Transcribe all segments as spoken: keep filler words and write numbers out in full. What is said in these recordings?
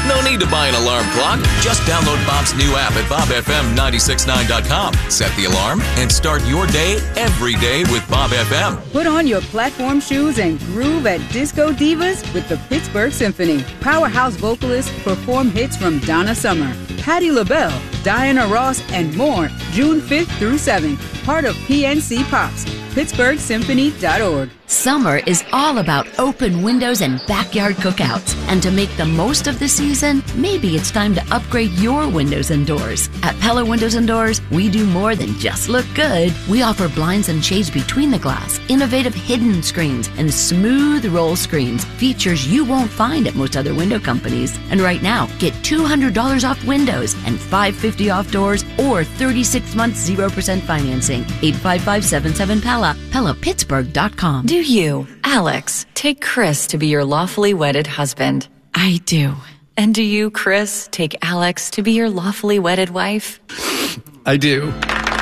No need to buy an alarm clock. Just download Bob's new app at bob f m nine six nine dot com. Set the alarm and start your day every day with Bob F M. Put on your platform shoes and groove at Disco Divas with the Pittsburgh Symphony. Powerhouse vocalists perform hits from Donna Summer, Patti LaBelle, Diana Ross, and more June fifth through seventh. Part of P N C Pops. Pittsburgh Symphony dot org. Summer is all about open windows and backyard cookouts. And to make the most of the season, maybe it's time to upgrade your windows and doors. At Pella Windows and Doors, we do more than just look good. We offer blinds and shades between the glass, innovative hidden screens, and smooth roll screens, features you won't find at most other window companies. And right now, get two hundred dollars off windows and five hundred fifty dollars off doors or thirty-six months zero percent financing. eight five five, seven seven, P E L L A, Pella Pittsburgh dot com. Do you, Alex, take Chris to be your lawfully wedded husband? I do. And do you, Chris, take Alex to be your lawfully wedded wife? I do.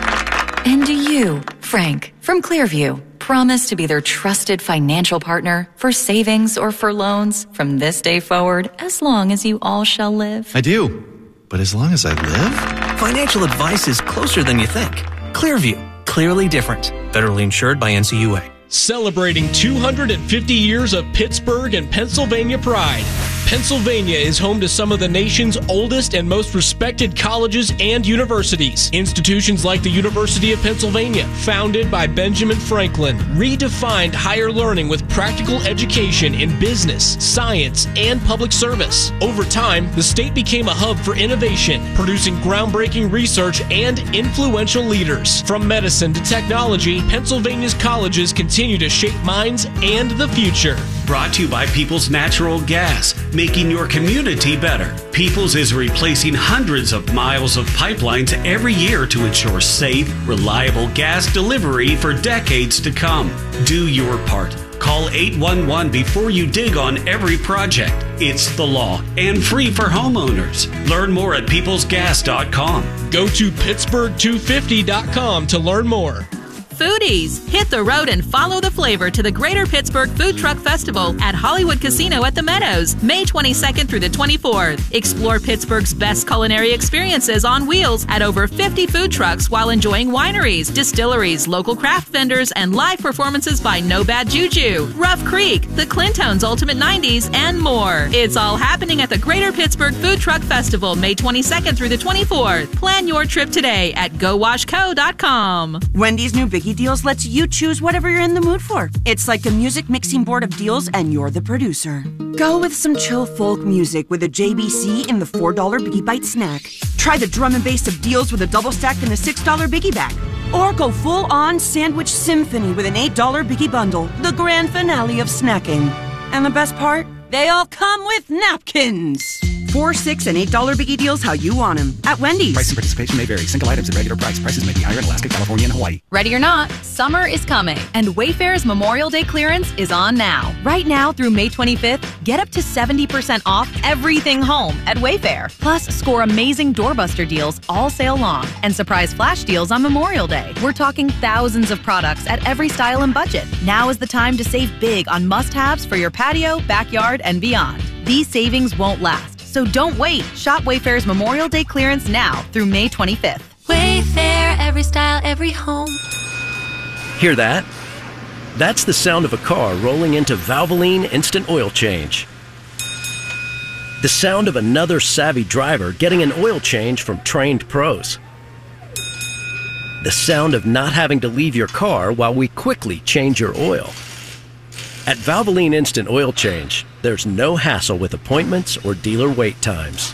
And do you, Frank, from Clearview, promise to be their trusted financial partner for savings or for loans from this day forward, as long as you all shall live? I do. But as long as I live? Financial advice is closer than you think. Clearview. Clearly different. Federally insured by N C U A. Celebrating two hundred fifty years of Pittsburgh and Pennsylvania pride. Pennsylvania is home to some of the nation's oldest and most respected colleges and universities. Institutions like the University of Pennsylvania, founded by Benjamin Franklin, redefined higher learning with practical education in business, science, and public service. Over time, the state became a hub for innovation, producing groundbreaking research and influential leaders. From medicine to technology, Pennsylvania's colleges continue to shape minds and the future. Brought to you by Peoples Natural Gas, making your community better. Peoples is replacing hundreds of miles of pipelines every year to ensure safe, reliable gas delivery for decades to come. Do your part. Call eight one one before you dig on every project. It's the law and free for homeowners. Learn more at peoples gas dot com. Go to pittsburgh two fifty dot com to learn more. Foodies, hit the road and follow the flavor to the Greater Pittsburgh Food Truck Festival at Hollywood Casino at the Meadows, May twenty-second through the twenty-fourth. Explore Pittsburgh's best culinary experiences on wheels at over fifty food trucks while enjoying wineries, distilleries, local craft vendors, and live performances by No Bad Juju, Rough Creek, the Clintones Ultimate nineties, and more. It's all happening at the Greater Pittsburgh Food Truck Festival, May twenty-second through the twenty-fourth. Plan your trip today at go wash co dot com. Wendy's new Biggie Deals lets you choose whatever you're in the mood for. It's like a music mixing board of deals and you're the producer. Go with some chill folk music with a J B C in the four dollar Biggie Bite snack. Try the drum and bass of deals with a double stack in the six dollar Biggie bag. Or go full-on sandwich symphony with an eight dollar Biggie bundle, the grand finale of snacking. And the best part? They all come with napkins. Four, six, and eight dollar Biggie Deals how you want them at Wendy's. Price and participation may vary. Single items at regular price. Prices may be higher in Alaska, California, and Hawaii. Ready or not, summer is coming, and Wayfair's Memorial Day clearance is on now. Right now through May twenty-fifth, get up to seventy percent off everything home at Wayfair. Plus, score amazing doorbuster deals all sale long and surprise flash deals on Memorial Day. We're talking thousands of products at every style and budget. Now is the time to save big on must-haves for your patio, backyard, and beyond. These savings won't last. So don't wait. Shop Wayfair's Memorial Day clearance now through May twenty-fifth. Wayfair, every style, every home. Hear that? That's the sound of a car rolling into Valvoline Instant Oil Change. The sound of another savvy driver getting an oil change from trained pros. The sound of not having to leave your car while we quickly change your oil. At Valvoline Instant Oil Change, there's no hassle with appointments or dealer wait times.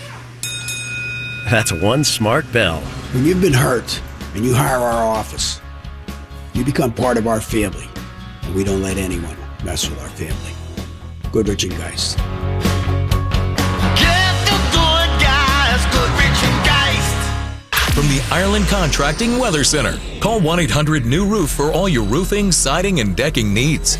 That's one smart bell. When you've been hurt and you hire our office, you become part of our family, and we don't let anyone mess with our family. Goodrich and Geist. Get the good guys, Goodrich and Geist. From the Ireland Contracting Weather Center, call one eight hundred new roof for all your roofing, siding, and decking needs.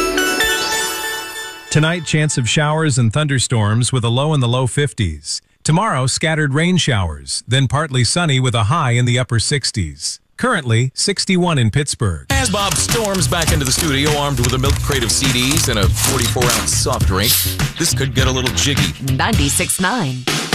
Tonight, chance of showers and thunderstorms with a low in the low fifties. Tomorrow, scattered rain showers, then partly sunny with a high in the upper sixties. Currently, sixty-one in Pittsburgh. As Bob storms back into the studio armed with a milk crate of C Ds and a forty-four ounce soft drink, this could get a little jiggy. ninety-six point nine